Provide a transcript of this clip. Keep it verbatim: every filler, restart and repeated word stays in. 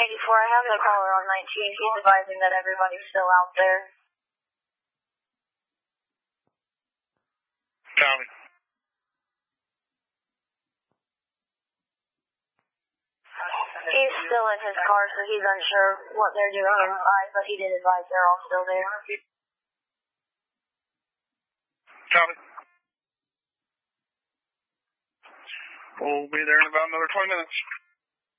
eighty-four, I have the caller on nineteen. He's advising that everybody's still out there. Copy. He's still in his car, so he's unsure what they're doing inside, but he did advise they're all still there. Copy. We'll be there in about another twenty minutes.